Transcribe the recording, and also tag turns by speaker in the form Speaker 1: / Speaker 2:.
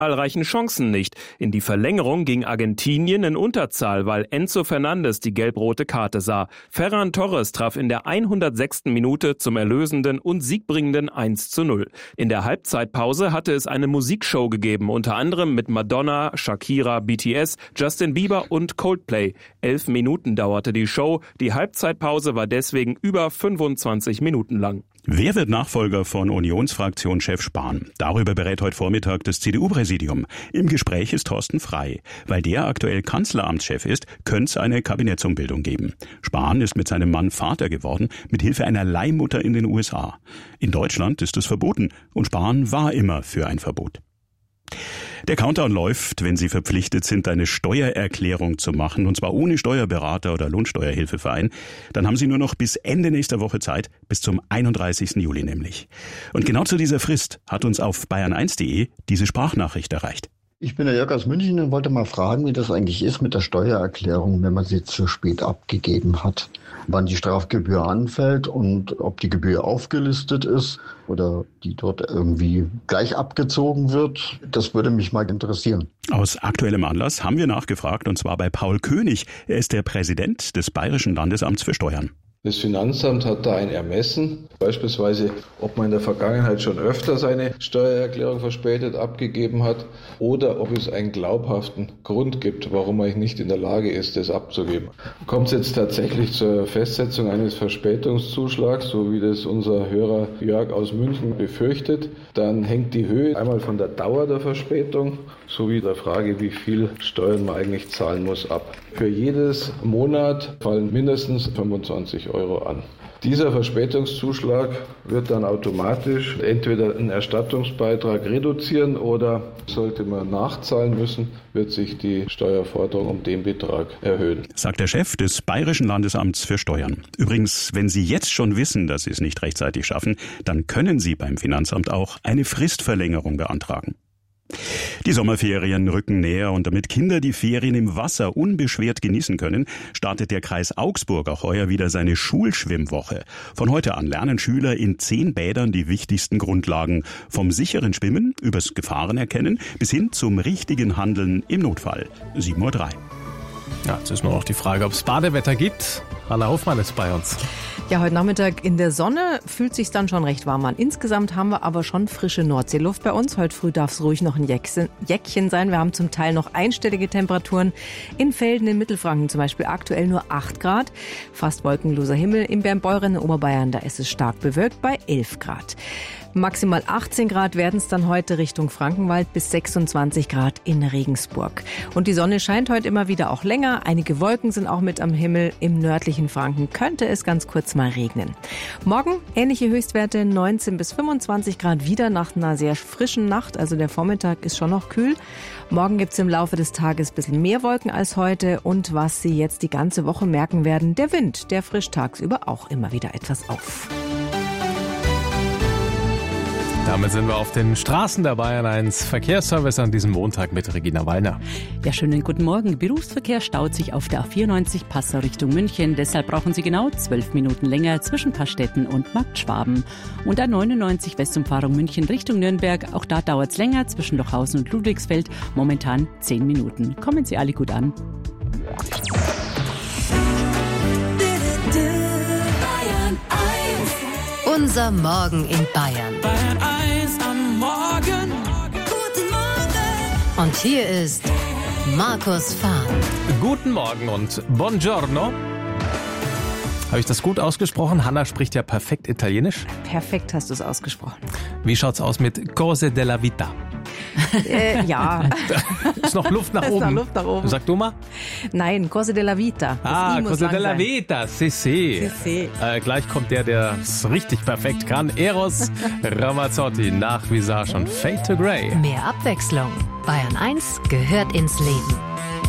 Speaker 1: zahlreichen Chancen nicht. In die Verlängerung ging Argentinien in Unterzahl, weil Enzo Fernandes die gelb-rote Karte sah. Ferran Torres traf in der 106. Minute zum erlösenden und siegbringenden 1:0. In der Halbzeitpause hatte es eine Musikshow gegeben, unter anderem mit Madonna, Shakira, BTS, Justin Bieber und Coldplay. 11 Minuten dauerte die Show, die Halbzeitpause war deswegen über 25 Minuten lang.
Speaker 2: Wer wird Nachfolger von Unionsfraktionschef Spahn? Darüber berät heute Vormittag das CDU-Präsidium. Im Gespräch ist Thorsten Frey. Weil der aktuell Kanzleramtschef ist, könnte es eine Kabinettsumbildung geben. Spahn ist mit seinem Mann Vater geworden, mit Hilfe einer Leihmutter in den USA. In Deutschland ist es verboten und Spahn war immer für ein Verbot. Der Countdown läuft, wenn Sie verpflichtet sind, eine Steuererklärung zu machen, und zwar ohne Steuerberater oder Lohnsteuerhilfeverein. Dann haben Sie nur noch bis Ende nächster Woche Zeit, bis zum 31. Juli nämlich. Und genau zu dieser Frist hat uns auf bayern1.de diese Sprachnachricht erreicht.
Speaker 3: Ich bin der Jörg aus München und wollte mal fragen, wie das eigentlich ist mit der Steuererklärung, wenn man sie zu spät abgegeben hat. Wann die Strafgebühr anfällt und ob die Gebühr aufgelistet ist oder die dort irgendwie gleich abgezogen wird. Das würde mich mal interessieren.
Speaker 2: Aus aktuellem Anlass haben wir nachgefragt, und zwar bei Paul König. Er ist der Präsident des Bayerischen Landesamts für Steuern.
Speaker 4: Das Finanzamt hat da ein Ermessen, beispielsweise, ob man in der Vergangenheit schon öfter seine Steuererklärung verspätet abgegeben hat oder ob es einen glaubhaften Grund gibt, warum man nicht in der Lage ist, das abzugeben. Kommt es jetzt tatsächlich zur Festsetzung eines Verspätungszuschlags, so wie das unser Hörer Jörg aus München befürchtet, dann hängt die Höhe einmal von der Dauer der Verspätung sowie der Frage, wie viel Steuern man eigentlich zahlen muss, ab. Für jedes Monat fallen mindestens 25 Euro an. Dieser Verspätungszuschlag wird dann automatisch entweder einen Erstattungsbeitrag reduzieren oder sollte man nachzahlen müssen, wird sich die Steuerforderung um den Betrag erhöhen.
Speaker 2: Sagt der Chef des Bayerischen Landesamts für Steuern. Übrigens, wenn Sie jetzt schon wissen, dass Sie es nicht rechtzeitig schaffen, dann können Sie beim Finanzamt auch eine Fristverlängerung beantragen. Die Sommerferien rücken näher, und damit Kinder die Ferien im Wasser unbeschwert genießen können, startet der Kreis Augsburg auch heuer wieder seine Schulschwimmwoche. Von heute an lernen Schüler in 10 Bädern die wichtigsten Grundlagen, vom sicheren Schwimmen übers Gefahrenerkennen bis hin zum richtigen Handeln im Notfall. 7:03 Uhr.
Speaker 5: Ja, jetzt ist nur noch die Frage, ob es Badewetter gibt. Hanna Hofmann ist bei uns.
Speaker 6: Ja, heute Nachmittag in der Sonne fühlt sich dann schon recht warm an. Insgesamt haben wir aber schon frische Nordseeluft bei uns. Heute früh darf es ruhig noch ein Jäckchen sein. Wir haben zum Teil noch einstellige Temperaturen. In Velden in Mittelfranken zum Beispiel aktuell nur 8 Grad. Fast wolkenloser Himmel. In Bernbeuren in Oberbayern, da ist es stark bewölkt bei 11 Grad. Maximal 18 Grad werden es dann heute Richtung Frankenwald, bis 26 Grad in Regensburg. Und die Sonne scheint heute immer wieder auch länger. Einige Wolken sind auch mit am Himmel. Im nördlichen Franken könnte es ganz kurz mal regnen. Morgen ähnliche Höchstwerte, 19 bis 25 Grad, wieder nach einer sehr frischen Nacht. Also der Vormittag ist schon noch kühl. Morgen gibt es im Laufe des Tages ein bisschen mehr Wolken als heute. Und was Sie jetzt die ganze Woche merken werden, der Wind, der frischt tagsüber auch immer wieder etwas auf.
Speaker 5: Damit sind wir auf den Straßen der Bayern 1 Verkehrsservice an diesem Montag mit Regina Wallner.
Speaker 7: Ja, schönen guten Morgen. Berufsverkehr staut sich auf der A94 Passau Richtung München. Deshalb brauchen Sie genau 12 Minuten länger zwischen Pastetten und Markt Schwaben. Und A99 Westumfahrung München Richtung Nürnberg. Auch da dauert es länger zwischen Lochhausen und Ludwigsfeld. Momentan 10 Minuten. Kommen Sie alle gut an.
Speaker 8: Unser Morgen in Bayern.
Speaker 9: Bayern 1 am Morgen. Guten Morgen.
Speaker 8: Und hier ist Markus Fahn.
Speaker 5: Guten Morgen und buongiorno. Habe ich das gut ausgesprochen? Hanna spricht ja perfekt Italienisch.
Speaker 6: Perfekt hast du es ausgesprochen.
Speaker 5: Wie schaut's aus mit Cose della Vita?
Speaker 6: Ja.
Speaker 5: Ist noch Luft nach oben.
Speaker 6: Luft nach oben.
Speaker 5: Sag du mal.
Speaker 6: Nein, Cose della Vita.
Speaker 5: Cose della Vita. Sì. Gleich kommt der es richtig perfekt kann. Eros Ramazzotti nach Visage und Fade to Grey.
Speaker 8: Mehr Abwechslung. Bayern 1 gehört ins Leben.